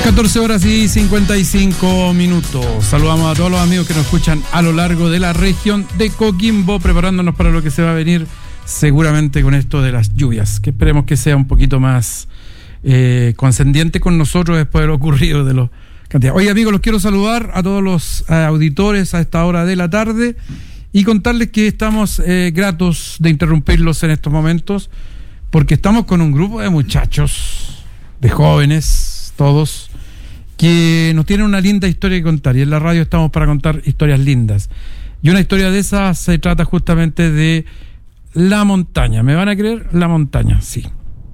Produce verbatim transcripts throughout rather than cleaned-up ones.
catorce horas y cincuenta y cinco minutos. Saludamos a todos los amigos que nos escuchan a lo largo de la región de Coquimbo, preparándonos para lo que se va a venir seguramente con esto de las lluvias, que esperemos que sea un poquito más eh, condescendiente con nosotros después de lo ocurrido de los cantidades. Oye, amigos, los quiero saludar a todos los eh, auditores a esta hora de la tarde y contarles que estamos eh, gratos de interrumpirlos en estos momentos, porque estamos con un grupo de muchachos, de jóvenes, todos, que nos tienen una linda historia que contar, y en la radio estamos para contar historias lindas. Y una historia de esas se trata justamente de la montaña. ¿Me van a creer? La montaña, sí.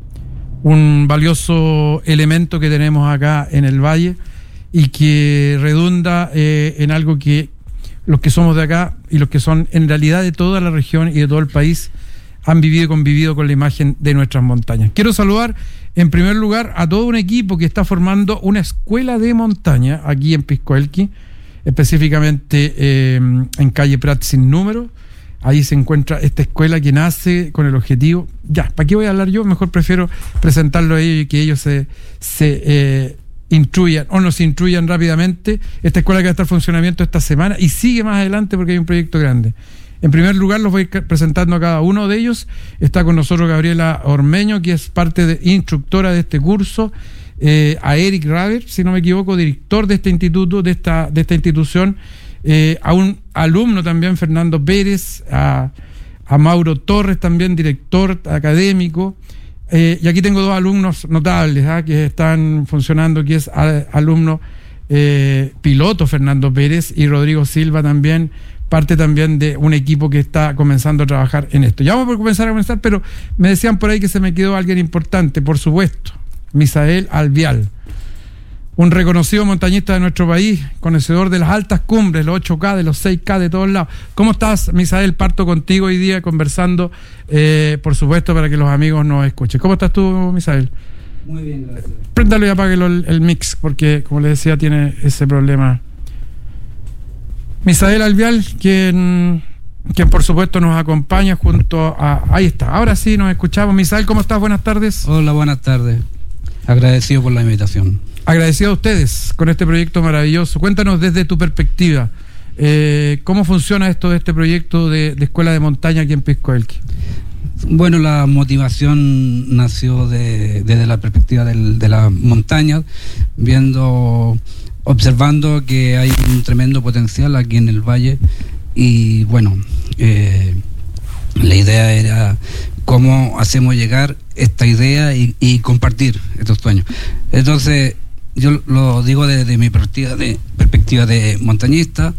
Un valioso elemento que tenemos acá en el valle y que redunda eh, en algo que los que somos de acá y los que son en realidad de toda la región y de todo el país han vivido y convivido con la imagen de nuestras montañas. Quiero saludar en primer lugar a todo un equipo que está formando una escuela de montaña aquí en Piscoelqui, específicamente eh, en calle Prat sin número. Ahí se encuentra esta escuela que nace con el objetivo... Ya, ¿para qué voy a hablar yo? Mejor prefiero presentarlo a ellos y que ellos se, se eh, instruyan o nos instruyan rápidamente. Esta escuela que va a estar en funcionamiento esta semana y sigue más adelante porque hay un proyecto grande. En primer lugar, los voy presentando a cada uno de ellos. Está con nosotros Gabriela Ormeño, que es parte de instructora de este curso, eh, a Eric Raver, si no me equivoco, director de este instituto, de esta, de esta institución, eh, a un alumno también, Fernando Pérez, a, a Mauro Torres también, director académico, eh, y aquí tengo dos alumnos notables ¿eh? que están funcionando, que es a, alumno eh, piloto Fernando Pérez y Rodrigo Silva también, parte también de un equipo que está comenzando a trabajar en esto. Ya vamos a comenzar a comenzar, pero me decían por ahí que se me quedó alguien importante, por supuesto, Misael Alvial, un reconocido montañista de nuestro país, conocedor de las altas cumbres, los ocho K, de los seis K, de todos lados. ¿Cómo estás, Misael? Parto contigo hoy día conversando, eh, por supuesto, para que los amigos nos escuchen. ¿Cómo estás tú, Misael? Muy bien, gracias. Préndalo y apáguelo el, el mix, porque, como les decía, tiene ese problema. Misael Alvial, quien, quien por supuesto nos acompaña junto a... Ahí está, ahora sí nos escuchamos. Misael, ¿cómo estás? Buenas tardes. Hola, buenas tardes. Agradecido por la invitación. Agradecido a ustedes con este proyecto maravilloso. Cuéntanos desde tu perspectiva, eh, ¿cómo funciona esto de este proyecto de, de escuela de montaña aquí en Piscoelqui? Bueno, la motivación nació de, desde la perspectiva del, de las montañas, viendo... observando que hay un tremendo potencial aquí en el valle y bueno, eh, la idea era cómo hacemos llegar esta idea y, y compartir estos sueños. Entonces, yo lo digo desde mi perspectiva de, perspectiva de montañista,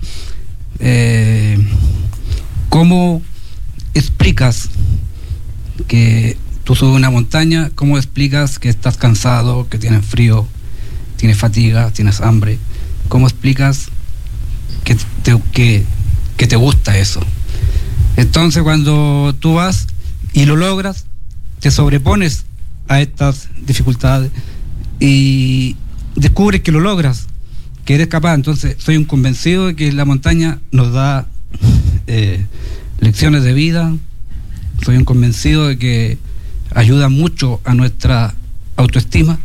eh, ¿cómo explicas que tú subes una montaña? ¿Cómo explicas que estás cansado, que tienes frío, tienes fatiga, tienes hambre? ¿Cómo explicas que te, que, que te gusta eso? Entonces, cuando tú vas y lo logras, te sobrepones a estas dificultades y descubres que lo logras, que eres capaz. Entonces, soy un convencido de que la montaña nos da eh, lecciones de vida. Soy un convencido de que ayuda mucho a nuestra autoestima.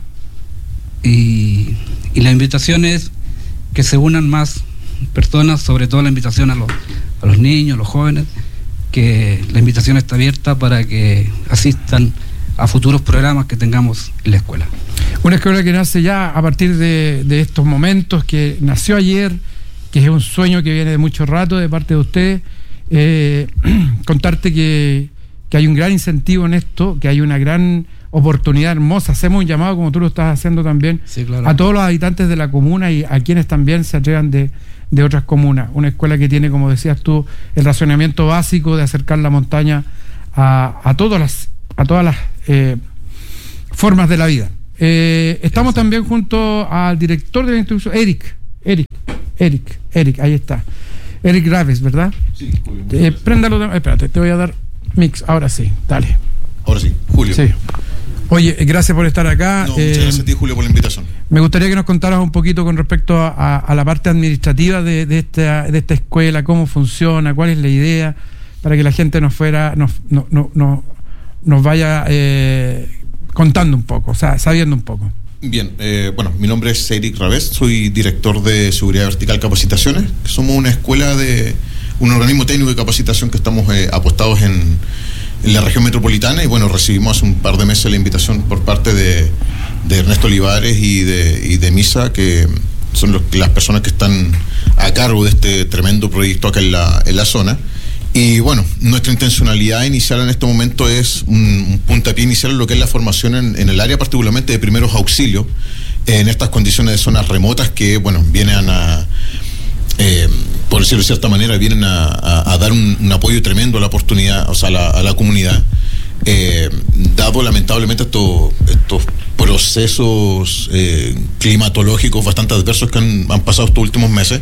Y, y la invitación es que se unan más personas, sobre todo la invitación a los, a los niños, a los jóvenes, que la invitación está abierta para que asistan a futuros programas que tengamos en la escuela. Una escuela que nace ya a partir de, de estos momentos, que nació ayer, que es un sueño que viene de mucho rato de parte de ustedes. Eh, contarte que, que hay un gran incentivo en esto, que hay una gran oportunidad hermosa. Hacemos un llamado, como tú lo estás haciendo también, sí, claro, a todos los habitantes de la comuna y a quienes también se atrevan de, de otras comunas. Una escuela que tiene, como decías tú, el racionamiento básico de acercar la montaña a, a todas las, a todas las eh, formas de la vida. Eh, estamos Exacto. también junto al director de la institución, Eric, Eric, Eric, Eric, ahí está. Eric Raves, ¿verdad? Sí, Julio. Eh, préndalo, eh, espérate, te voy a dar mix, ahora sí, dale. Ahora sí, Julio. Sí. Oye, gracias por estar acá. No, eh, muchas gracias a ti, Julio, por la invitación. Me gustaría que nos contaras un poquito con respecto a, a, a la parte administrativa de, de, esta, de esta escuela, cómo funciona, cuál es la idea, para que la gente nos fuera, nos, no, no, no, nos vaya eh, contando un poco, o sea, sabiendo un poco. Bien, eh, bueno, mi nombre es Eric Ravés, soy director de Seguridad Vertical Capacitaciones, que somos una escuela de, un organismo técnico de capacitación que estamos eh, apostados en, en la región metropolitana, y bueno, recibimos hace un par de meses la invitación por parte de, de Ernesto Olivares y de, y de Misa, que son los, las personas que están a cargo de este tremendo proyecto acá en la, en la zona. Y bueno, nuestra intencionalidad inicial en este momento es un, un puntapié inicial en lo que es la formación en, en el área particularmente de primeros auxilios, eh, en estas condiciones de zonas remotas que, bueno, vienen a, eh, por decirlo de cierta manera, vienen a, a, a dar un, un apoyo tremendo a la oportunidad, o sea, a la, a la comunidad, eh, dado lamentablemente estos, estos procesos eh, climatológicos bastante adversos que han, han pasado estos últimos meses,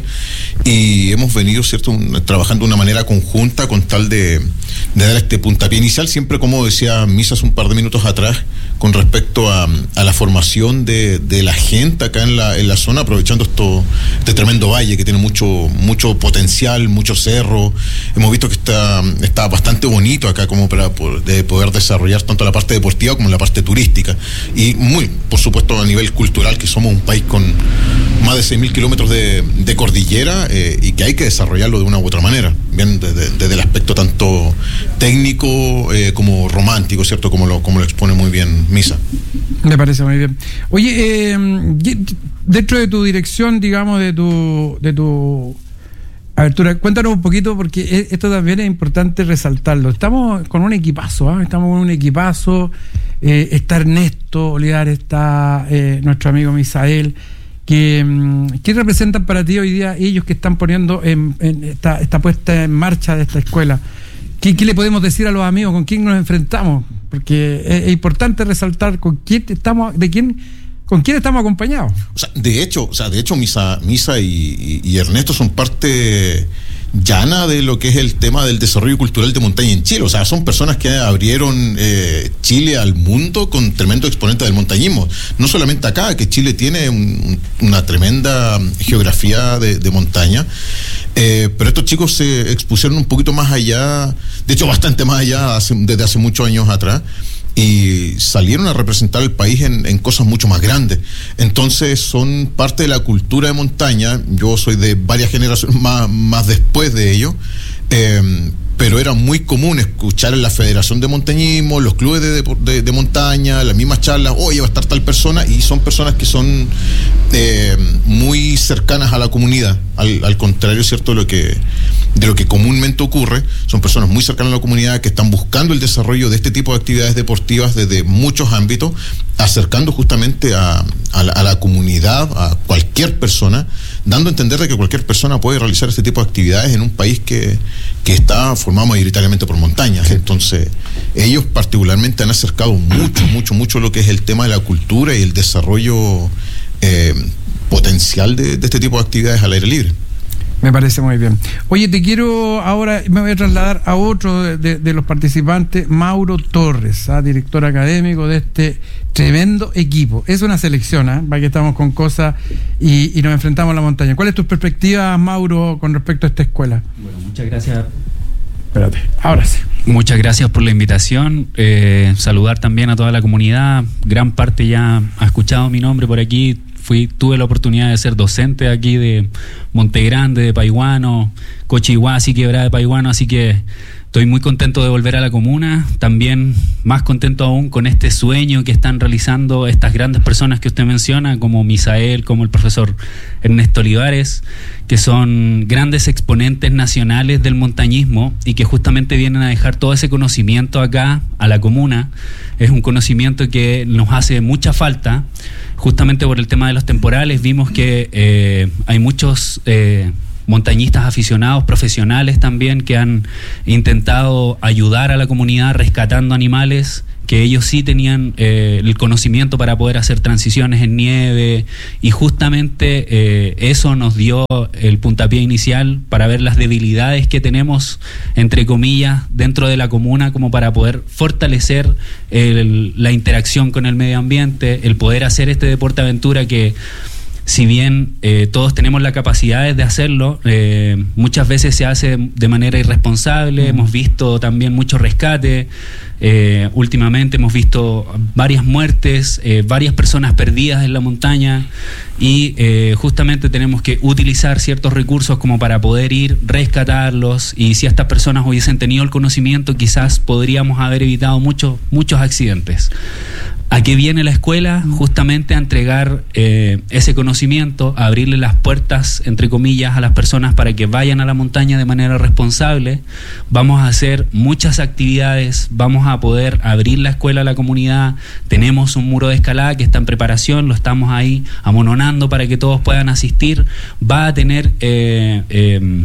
y hemos venido, cierto, un, trabajando de una manera conjunta con tal de, de dar este puntapié inicial, siempre como decía Misa hace un par de minutos atrás, con respecto a, a la formación de, de la gente acá en la, en la zona, aprovechando esto, este tremendo valle que tiene mucho, mucho potencial, mucho cerro. Hemos visto que está, está bastante bonito acá como para poder, de poder desarrollar tanto la parte deportiva como la parte turística, y muy, por supuesto, a nivel cultural, que somos un país con más de seis mil kilómetros de, de cordillera, eh, y que hay que desarrollarlo de una u otra manera, bien desde, desde el aspecto tanto técnico eh, como romántico, ¿cierto? Como lo, como lo expone muy bien Misa. Me parece muy bien. Oye, eh, dentro de tu dirección, digamos, de tu, de tu abertura, cuéntanos un poquito, porque esto también es importante resaltarlo. Estamos con un equipazo, ¿eh? Estamos con un equipazo. Eh, está Ernesto Olivares, está eh, nuestro amigo Misael. Que, ¿Qué representan para ti hoy día ellos que están poniendo en, en esta, esta puesta en marcha de esta escuela? ¿Qué, ¿Qué le podemos decir a los amigos? ¿Con quién nos enfrentamos? Porque es, es importante resaltar con quién estamos, de quién, con quién estamos acompañados. O sea, de hecho, o sea, de hecho, Misa, Misa y, y, y Ernesto son parte llana de lo que es el tema del desarrollo cultural de montaña en Chile. O sea, son personas que abrieron eh, Chile al mundo con tremendo exponente del montañismo. No solamente acá, que Chile tiene un, una tremenda geografía de, de montaña, eh, pero estos chicos se expusieron un poquito más allá, de hecho bastante más allá hace, desde hace muchos años atrás, y salieron a representar el país en, en cosas mucho más grandes. Entonces son parte de la cultura de montaña. Yo soy de varias generaciones más, más después de ello, eh, pero era muy común escuchar en la Federación de Montañismo, los clubes de, de, de montaña, las mismas charlas, oye, va a estar tal persona, y son personas que son eh, muy cercanas a la comunidad, al, al contrario, ¿cierto?, de lo que de lo que comúnmente ocurre. Son personas muy cercanas a la comunidad que están buscando el desarrollo de este tipo de actividades deportivas desde muchos ámbitos, acercando justamente a, a, la, a la comunidad, a cualquier persona, dando a entender de que cualquier persona puede realizar este tipo de actividades en un país que, que está formado mayoritariamente por montañas. Sí. Entonces, ellos particularmente han acercado mucho, mucho, mucho lo que es el tema de la cultura y el desarrollo eh, potencial de, de este tipo de actividades al aire libre. Me parece muy bien. Oye, te quiero ahora, me voy a trasladar a otro de, de, de los participantes, Mauro Torres, ¿ah? Director académico de este tremendo equipo. Es una selección, ¿eh? Para que estamos con cosas y, y nos enfrentamos a la montaña. ¿Cuál es tu perspectiva, Mauro, con respecto a esta escuela? Bueno, muchas gracias. Espérate, ahora sí. Muchas gracias por la invitación. Eh, saludar también a toda la comunidad. Gran parte ya ha escuchado mi nombre por aquí. Fui, tuve la oportunidad de ser docente aquí de Montegrande, de Paihuano, Cochihuasi, Quebrada de Paihuano, así que estoy muy contento de volver a la comuna, también más contento aún con este sueño que están realizando estas grandes personas que usted menciona, como Misael, como el profesor Ernesto Olivares, que son grandes exponentes nacionales del montañismo y que justamente vienen a dejar todo ese conocimiento acá a la comuna. Es un conocimiento que nos hace mucha falta, justamente por el tema de los temporales. Vimos que eh, hay muchos eh, montañistas aficionados, profesionales también, que han intentado ayudar a la comunidad rescatando animales, que ellos sí tenían eh, el conocimiento para poder hacer transiciones en nieve, y justamente eh, eso nos dio el puntapié inicial para ver las debilidades que tenemos, entre comillas, dentro de la comuna, como para poder fortalecer el, la interacción con el medio ambiente, el poder hacer este deporte aventura que, si bien eh, todos tenemos la capacidad de hacerlo, eh, muchas veces se hace de manera irresponsable. Mm. Hemos visto también mucho rescate. Eh, últimamente hemos visto varias muertes, eh, varias personas perdidas en la montaña, y eh, justamente tenemos que utilizar ciertos recursos como para poder ir, rescatarlos, y si estas personas hubiesen tenido el conocimiento, quizás podríamos haber evitado muchos muchos accidentes. ¿A qué viene la escuela? Justamente a entregar eh, ese conocimiento, a abrirle las puertas, entre comillas, a las personas para que vayan a la montaña de manera responsable. Vamos a hacer muchas actividades, vamos a poder abrir la escuela a la comunidad. Tenemos un muro de escalada que está en preparación, lo estamos ahí amononando para que todos puedan asistir. Va a tener... Eh, eh,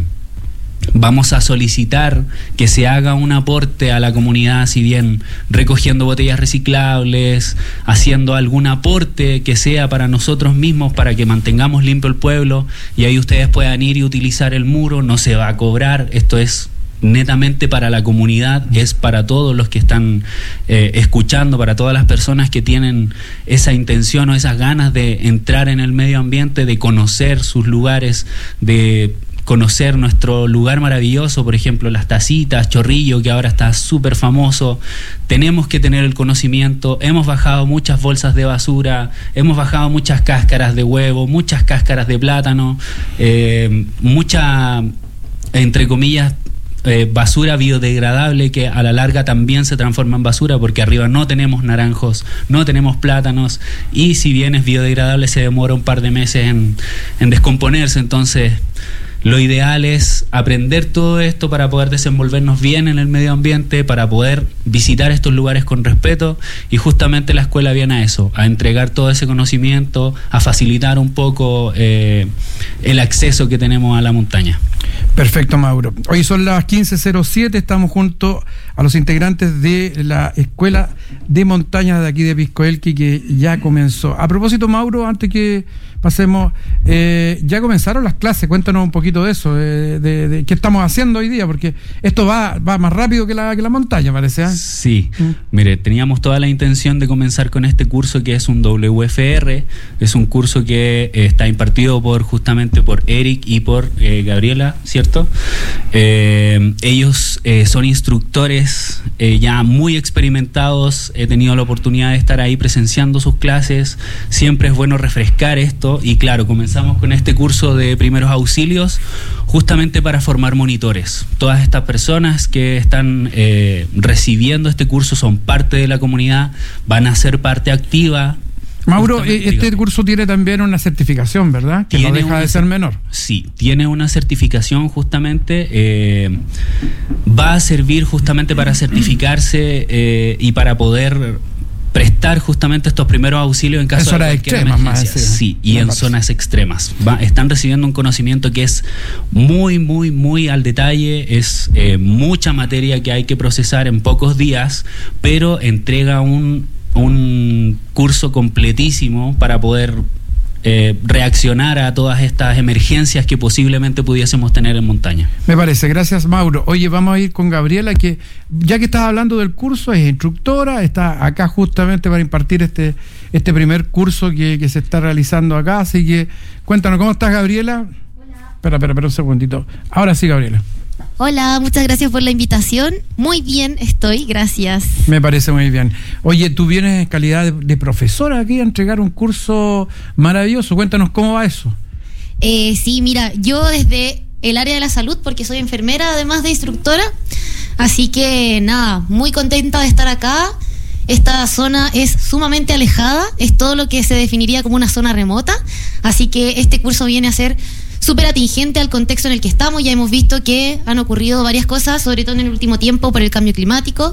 Vamos a solicitar que se haga un aporte a la comunidad, si bien recogiendo botellas reciclables, haciendo algún aporte que sea para nosotros mismos, para que mantengamos limpio el pueblo, y ahí ustedes puedan ir y utilizar el muro. No se va a cobrar, esto es netamente para la comunidad, es para todos los que están eh, escuchando, para todas las personas que tienen esa intención o esas ganas de entrar en el medio ambiente, de conocer sus lugares, de conocer nuestro lugar maravilloso, por ejemplo las tacitas, Chorrillo, que ahora está súper famoso. Tenemos que tener el conocimiento. Hemos bajado muchas bolsas de basura, hemos bajado muchas cáscaras de huevo, muchas cáscaras de plátano, eh, mucha, entre comillas, Eh, basura biodegradable, que a la larga también se transforma en basura, porque arriba no tenemos naranjos, no tenemos plátanos, y si bien es biodegradable se demora un par de meses en, en descomponerse. Entonces lo ideal es aprender todo esto para poder desenvolvernos bien en el medio ambiente, para poder visitar estos lugares con respeto, y justamente la escuela viene a eso, a entregar todo ese conocimiento, a facilitar un poco eh, el acceso que tenemos a la montaña. Perfecto, Mauro. Hoy son las quince cero siete, estamos junto a los integrantes de la Escuela de Montaña de aquí de Piscoelqui, que ya comenzó. A propósito, Mauro, antes que pasemos, eh, ya comenzaron las clases, cuéntanos un poquito de eso, de, de, de qué estamos haciendo hoy día, porque esto va, va más rápido que la, que la montaña, parece, ¿eh? Sí, mm. Mire, teníamos toda la intención de comenzar con este curso, que es un W F R, es un curso que eh, está impartido por justamente por Eric y por eh, Gabriela, ¿cierto? Eh, ellos eh, son instructores eh, ya muy experimentados, he tenido la oportunidad de estar ahí presenciando sus clases, siempre es bueno refrescar esto. Y claro, comenzamos con este curso de primeros auxilios justamente para formar monitores. Todas estas personas que están eh, recibiendo este curso son parte de la comunidad, van a ser parte activa. Mauro, este digamos. curso tiene también una certificación, ¿verdad? Que no deja de ser menor. Sí, tiene una certificación justamente, eh, va a servir justamente para certificarse eh, y para poder prestar justamente estos primeros auxilios en caso de cualquier extremas, emergencia. Más, sí, sí, y en parece. zonas extremas. Va, están recibiendo un conocimiento que es muy, muy, muy al detalle, es eh, mucha materia que hay que procesar en pocos días, pero entrega un, un curso completísimo para poder Eh, reaccionar a todas estas emergencias que posiblemente pudiésemos tener en montaña. Me parece, gracias, Mauro. Oye, vamos a ir con Gabriela, que ya que estás hablando del curso, es instructora, está acá justamente para impartir este, este primer curso que, que se está realizando acá, así que cuéntanos, ¿cómo estás, Gabriela? Hola. Espera, espera, espera un segundito. Ahora sí, Gabriela. Hola, muchas gracias por la invitación. Muy bien estoy, gracias. Me parece muy bien. Oye, tú vienes en calidad de, de profesora aquí a entregar un curso maravilloso. Cuéntanos cómo va eso. Eh, sí, mira, yo desde el área de la salud, porque soy enfermera además de instructora, así que nada, muy contenta de estar acá. Esta zona es sumamente alejada, es todo lo que se definiría como una zona remota, así que este curso viene a ser súper atingente al contexto en el que estamos. Ya hemos visto que han ocurrido varias cosas, sobre todo en el último tiempo, por el cambio climático,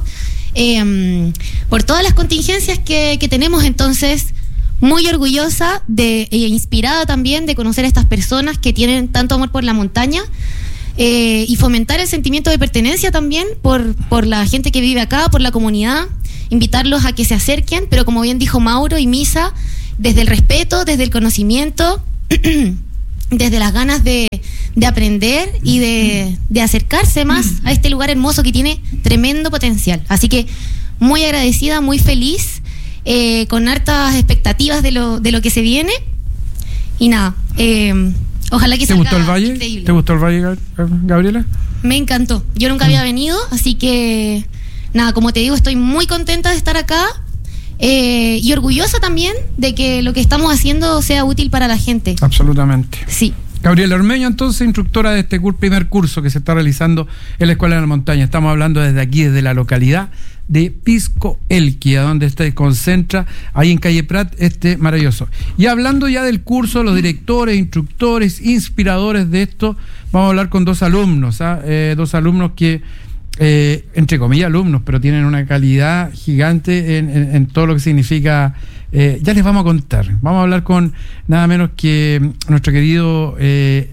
eh, por todas las contingencias que, que tenemos. Entonces, muy orgullosa de, e inspirada también de conocer a estas personas que tienen tanto amor por la montaña, eh, y fomentar el sentimiento de pertenencia también por, por la gente que vive acá, por la comunidad, invitarlos a que se acerquen, pero como bien dijo Mauro y Misa, desde el respeto, desde el conocimiento, desde las ganas de, de aprender y de, de acercarse más a este lugar hermoso que tiene tremendo potencial. Así que muy agradecida, muy feliz, eh, con hartas expectativas de lo, de lo que se viene. Y nada, eh, ojalá que ¿Te salga gustó el valle? increíble. ¿Te gustó el valle, Gabriela? Me encantó. Yo nunca había venido, así que nada, como te digo, estoy muy contenta de estar acá eh, y orgullosa también de que lo que estamos haciendo sea útil para la gente. Absolutamente. Sí. Gabriela Ormeño, entonces, instructora de este cur- primer curso que se está realizando en la Escuela de la Montaña. Estamos hablando desde aquí, desde la localidad de Pisco Elquia, donde se concentra, ahí en Calle Prat, este maravilloso. Y hablando ya del curso, los directores, instructores, inspiradores de esto, vamos a hablar con dos alumnos, ¿ah? eh, dos alumnos que, eh, entre comillas alumnos, pero tienen una calidad gigante en, en, en todo lo que significa... Eh, ya les vamos a contar. Vamos a hablar con nada menos que nuestro querido eh,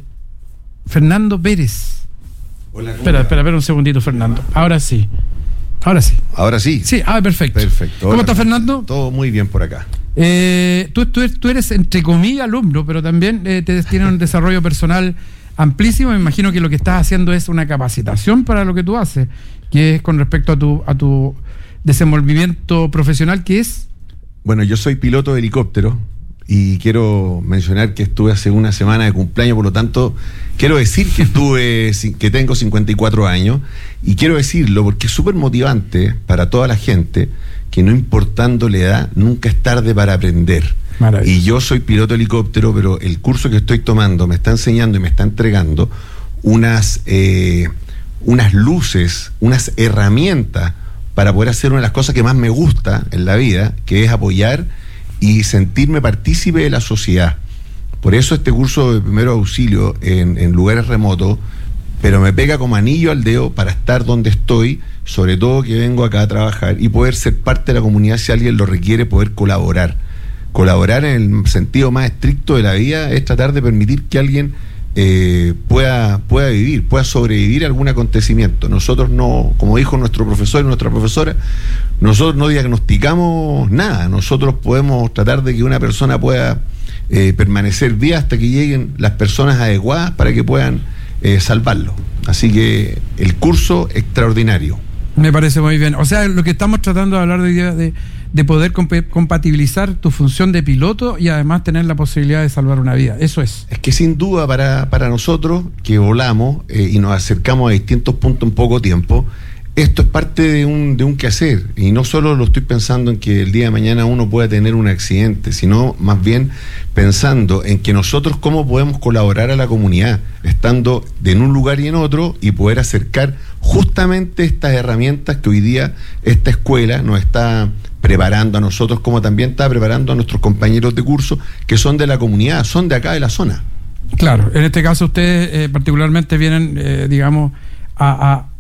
Fernando Pérez. Hola, espera, espera, espera un segundito, Fernando. Ahora sí. Ahora sí. Ahora sí. Sí, ah, perfecto. Perfecto. ¿Cómo Hola, estás, Fernando? Todo muy bien por acá. Eh, tú, tú, tú eres, entre comillas, alumno, pero también eh, te, tienes un desarrollo personal amplísimo. Me imagino que lo que estás haciendo es una capacitación para lo que tú haces, que es con respecto a tu, a tu desenvolvimiento profesional, que es... Bueno, yo soy piloto de helicóptero y quiero mencionar que estuve hace una semana de cumpleaños, por lo tanto, quiero decir que estuve, que tengo cincuenta y cuatro años, y quiero decirlo porque es súper motivante para toda la gente que, no importando la edad, nunca es tarde para aprender. Y yo soy piloto de helicóptero, pero el curso que estoy tomando me está enseñando y me está entregando unas, eh, unas luces, unas herramientas para poder hacer una de las cosas que más me gusta en la vida, que es apoyar y sentirme partícipe de la sociedad. Por eso este curso de primero auxilio en, en lugares remotos, pero me pega como anillo al dedo para estar donde estoy, sobre todo que vengo acá a trabajar y poder ser parte de la comunidad si alguien lo requiere, poder colaborar. Colaborar en el sentido más estricto de la vida es tratar de permitir que alguien Eh, pueda, pueda vivir, pueda sobrevivir a algún acontecimiento. Nosotros no, como dijo nuestro profesor y nuestra profesora, nosotros no diagnosticamos nada, nosotros podemos tratar de que una persona pueda eh, permanecer viva hasta que lleguen las personas adecuadas para que puedan eh, salvarlo. Así que el curso extraordinario. Me parece muy bien. O sea, lo que estamos tratando de hablar hoy día de, de poder comp- compatibilizar tu función de piloto y además tener la posibilidad de salvar una vida. Eso es. Es que sin duda para, para nosotros que volamos eh, y nos acercamos a distintos puntos en poco tiempo, esto es parte de un, de un quehacer. Y no solo lo estoy pensando en que el día de mañana uno pueda tener un accidente, sino más bien pensando en que nosotros cómo podemos colaborar a la comunidad, estando de en un lugar y en otro, y poder acercar justamente estas herramientas que hoy día esta escuela nos está preparando a nosotros, como también está preparando a nuestros compañeros de curso que son de la comunidad, son de acá de la zona. Claro, en este caso ustedes eh, particularmente vienen, eh, digamos, a, a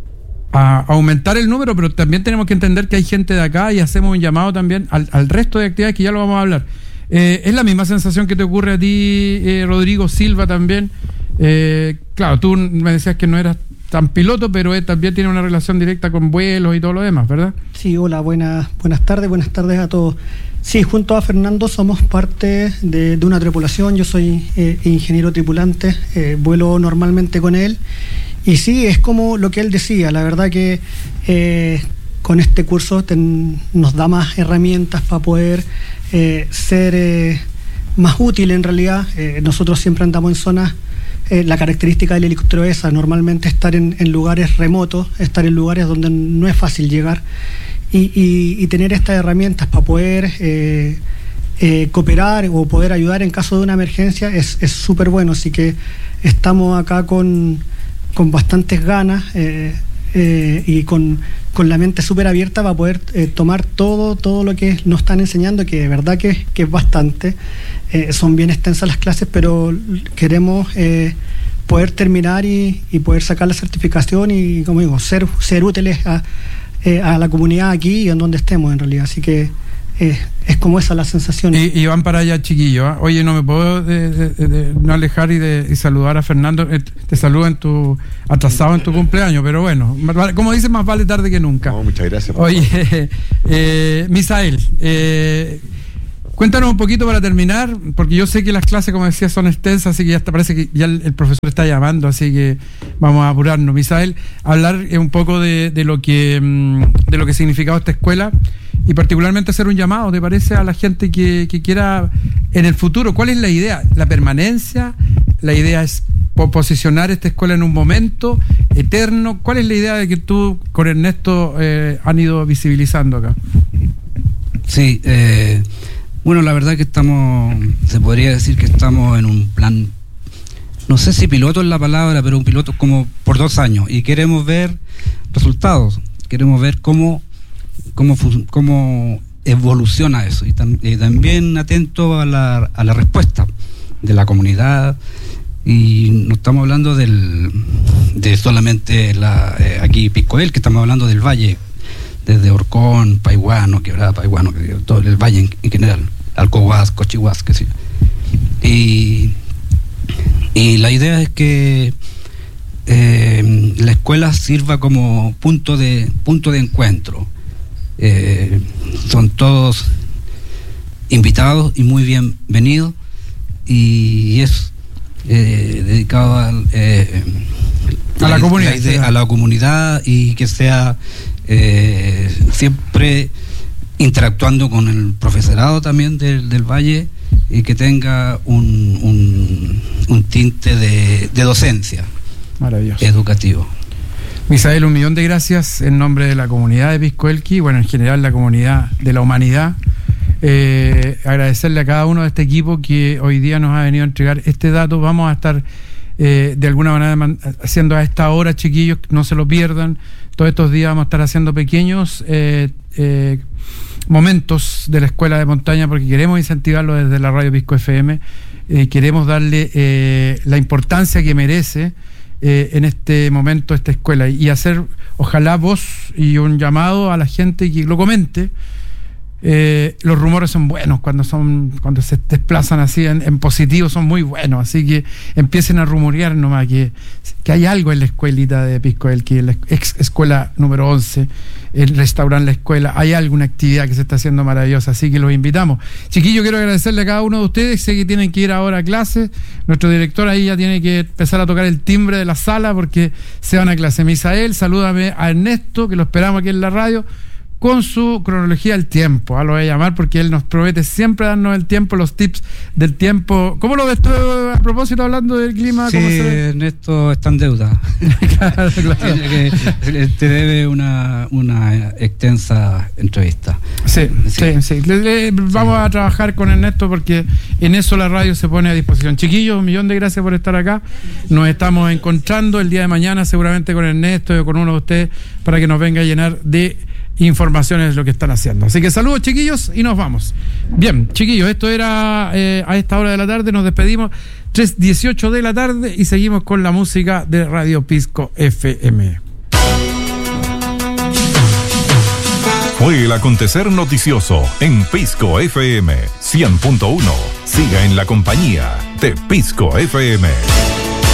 a aumentar el número, pero también tenemos que entender que hay gente de acá y hacemos un llamado también al, al resto de actividades que ya lo vamos a hablar. Eh, ¿Es la misma sensación que te ocurre a ti, eh, Rodrigo Silva, también? Eh, claro, tú me decías que no eras tan piloto, pero él también tiene una relación directa con vuelos y todo lo demás, ¿verdad? Sí, hola, buenas, buenas tardes, buenas tardes a todos. Sí, junto a Fernando somos parte de, de una tripulación, yo soy eh, ingeniero tripulante, eh, vuelo normalmente con él. Y sí, es como lo que él decía, la verdad que eh, con este curso ten, nos da más herramientas para poder eh, ser eh, más útil en realidad. Eh, nosotros siempre andamos en zonas, eh, la característica del helicóptero es esa, normalmente estar en, en lugares remotos, estar en lugares donde no es fácil llegar y, y, y tener estas herramientas para poder eh, eh, cooperar o poder ayudar en caso de una emergencia es súper bueno, así que estamos acá con... con bastantes ganas eh, eh, y con, con la mente súper abierta para poder eh, tomar todo todo lo que nos están enseñando, que de verdad que, que es bastante. Eh, son bien extensas las clases, pero queremos eh, poder terminar y, y poder sacar la certificación y, como digo, ser, ser útiles a, eh, a la comunidad aquí y en donde estemos en realidad. Así que Eh, es como esa la sensación. Y, y van para allá, chiquillos. ¿eh? Oye, no me puedo de, de, de, de no alejar y, de, y saludar a Fernando. Eh, te saludo en tu atrasado en tu cumpleaños, pero bueno, como dicen, más vale tarde que nunca. No, muchas gracias. Oye, eh, Misael, eh, Cuéntanos un poquito para terminar, porque yo sé que las clases, como decía, son extensas, así que ya hasta parece que ya el, el profesor está llamando, así que vamos a apurarnos. Misael, hablar un poco de, de lo que de lo que ha significado esta escuela y particularmente hacer un llamado, ¿te parece? A la gente que, que quiera en el futuro. ¿Cuál es la idea? ¿La permanencia? ¿La idea es posicionar esta escuela en un momento eterno? ¿Cuál es la idea de que tú con Ernesto eh, han ido visibilizando acá? Sí, eh, bueno, la verdad que estamos, se podría decir que estamos en un plan, no sé si piloto es la palabra, pero un piloto como por dos años y queremos ver resultados, queremos ver cómo cómo, cómo evoluciona eso y, tam, y también atento a la, a la respuesta de la comunidad. Y no estamos hablando del, de solamente la, eh, aquí Piscoel, que estamos hablando del valle, desde Orcón, Paihuano, Quebrada Paihuano, todo el valle en, en general, Alcohuas, Cochihuas, que sí. Y, y la idea es que eh, la escuela sirva como punto de, punto de encuentro. Eh, son todos invitados y muy bienvenidos, y es Eh, dedicado a, eh, a la, la comunidad la idea, a la comunidad y que sea eh, siempre interactuando con el profesorado también del, del Valle y que tenga un, un, un tinte de, de docencia. Maravilloso. Educativo. Misael, un millón de gracias en nombre de la comunidad de Pisco Elqui, bueno, en general la comunidad de la humanidad. Eh, agradecerle a cada uno de este equipo que hoy día nos ha venido a entregar este dato. Vamos a estar eh, de alguna manera man- haciendo a esta hora, chiquillos, no se lo pierdan. Todos estos días vamos a estar haciendo pequeños eh, eh, momentos de la escuela de montaña porque queremos incentivarlo desde la radio Pisco F M. Eh, queremos darle eh, la importancia que merece eh, en este momento esta escuela y hacer, ojalá, voz y un llamado a la gente que lo comente. Eh, los rumores son buenos cuando son cuando se desplazan así en, en positivo, son muy buenos, así que empiecen a rumorear nomás que, que hay algo en la escuelita de Pisco Elqui, en la ex escuela número once, el restaurante La Escuela, hay alguna actividad que se está haciendo maravillosa, así que los invitamos. Chiquillos, quiero agradecerle a cada uno de ustedes, sé que tienen que ir ahora a clase, nuestro director ahí ya tiene que empezar a tocar el timbre de la sala porque se van a clase. Misael, salúdame a Ernesto, que lo esperamos aquí en la radio con su cronología del tiempo, ah, lo voy a llamar porque él nos promete siempre darnos el tiempo, los tips del tiempo. ¿Cómo lo ves tú a propósito hablando del clima? Sí, ¿cómo se ve? Ernesto está en deuda. Claro, claro. Tiene que, te debe una, una extensa entrevista. Sí, sí, sí. sí. Le, le, vamos sí. a trabajar con Ernesto porque en eso la radio se pone a disposición. Chiquillos, un millón de gracias por estar acá. Nos estamos encontrando el día de mañana seguramente con Ernesto o con uno de ustedes para que nos venga a llenar de informaciones de lo que están haciendo. Así que saludos, chiquillos, y nos vamos. Bien, chiquillos, esto era eh, a esta hora de la tarde, nos despedimos, tres dieciocho de la tarde, y seguimos con la música de Radio Pisco F M. Fue el acontecer noticioso en Pisco F M cien punto uno. Siga en la compañía de Pisco F M.